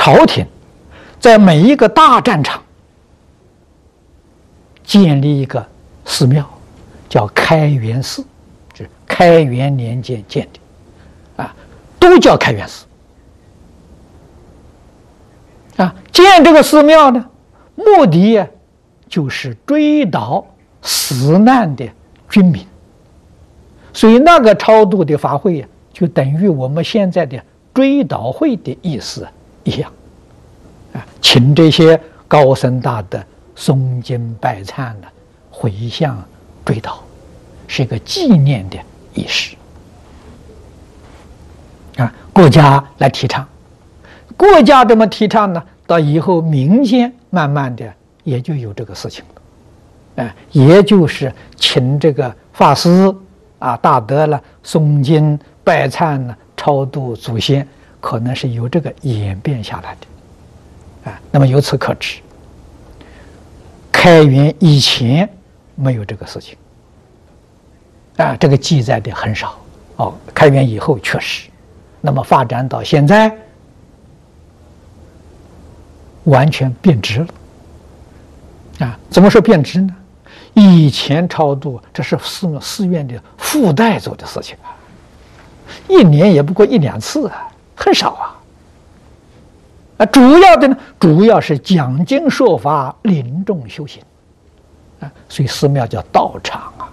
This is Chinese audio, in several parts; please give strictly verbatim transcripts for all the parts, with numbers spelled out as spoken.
朝廷在每一个大战场建立一个寺庙，叫开元寺，是开元年间建的，啊，都叫开元寺。啊，建这个寺庙呢，目的就是追悼死难的军民，所以那个超度的法会呀，就等于我们现在的追悼会的意思一样，啊，请这些高僧大德诵经拜忏呢，回向追悼，是一个纪念的仪式。啊，国家来提倡，国家这么提倡呢，到以后民间慢慢的也就有这个事情了，啊，也就是请这个法师啊、大德了诵经拜忏呢，超度祖先，可能是由这个演变下来的，啊，那么由此可知，开元以前没有这个事情，啊，这个记载的很少哦。开元以后确实，那么发展到现在，完全变质了，啊，怎么说变质呢？以前超度这是寺寺院的附带做的事情啊，一年也不过一两次啊，很少啊。啊，主要的呢，主要是讲经说法，临众修行，啊，所以寺庙叫道场啊。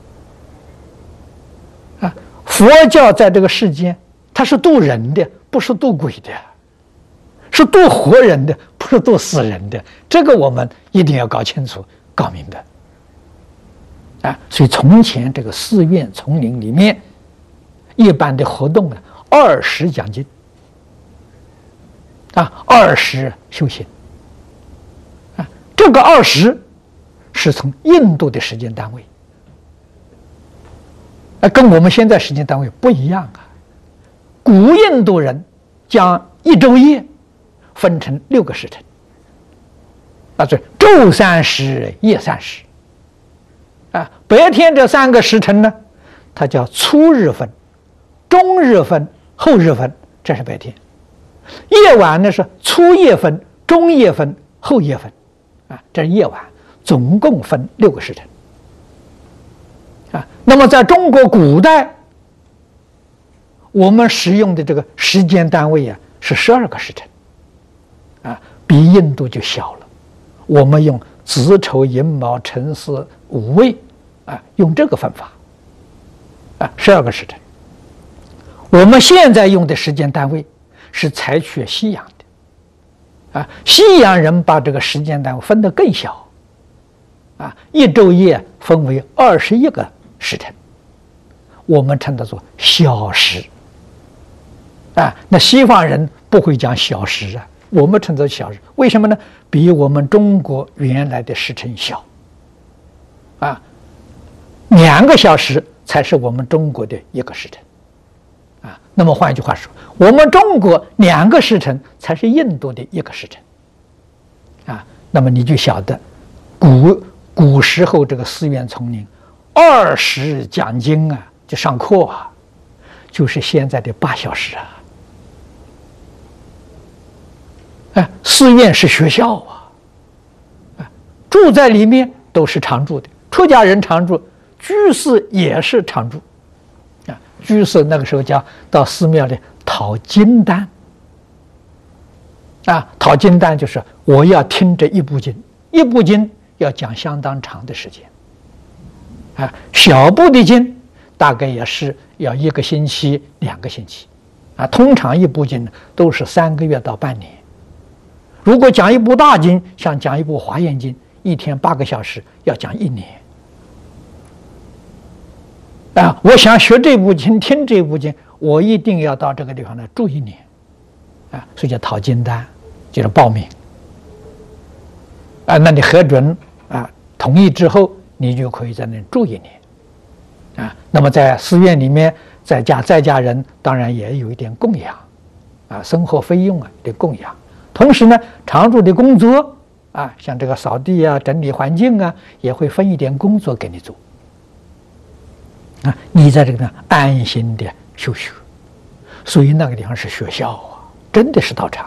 啊，佛教在这个世间，它是度人的，不是度鬼的，是度活人的，不是度死人的。这个我们一定要搞清楚、搞明白。啊，所以从前这个寺院丛林里面，一般的活动呢，二十讲经，啊，二十修行，啊，这个二十是从印度的时间单位，啊，跟我们现在时间单位不一样啊。古印度人将一昼夜分成六个时辰，啊，这昼三时，夜三时。啊，白天这三个时辰呢，它叫初日分、中日分、后日分，这是白天；夜晚呢是初夜分、中夜分、后夜分，啊，这是夜晚，总共分六个时辰。啊，那么在中国古代，我们使用的这个时间单位啊是十二个时辰，啊，比印度就小了。我们用子丑寅卯辰巳午未，啊，用这个分法，啊，十二个时辰。我们现在用的时间单位是采取西洋的，啊，西洋人把这个时间单位分得更小，啊，一昼夜分为二十一个时辰，我们称它做小时，啊，那西方人不会讲小时啊。我们称作小时，为什么呢？比我们中国原来的时辰小，啊，两个小时才是我们中国的一个时辰，啊，那么换一句话说，我们中国两个时辰才是印度的一个时辰，啊，那么你就晓得，古古时候这个寺院丛林，二十讲经啊，就上课啊，就是现在的八小时啊。哎，寺院是学校啊，啊，住在里面都是常住的，出家人常住，居士也是常住，啊，居士那个时候叫到寺庙里讨经单，啊，讨经单就是我要听这一部经，一部经要讲相当长的时间，啊，小部的经大概也是要一个星期、两个星期，啊，通常一部经都是三个月到半年。如果讲一部大经，像讲一部华严经，一天八个小时，要讲一年。啊，我想学这部经，听这部经，我一定要到这个地方来住一年，啊，所以叫讨经单，就是报名。啊，那你核准啊同意之后，你就可以在那住一年。啊，那么在寺院里面，在家在家人当然也有一点供养，啊，生活费用啊得供养。同时呢，常住的工作啊，像这个扫地啊、整理环境啊，也会分一点工作给你做。啊，你在这个地方安心的修学，所以那个地方是学校啊，真的是道场。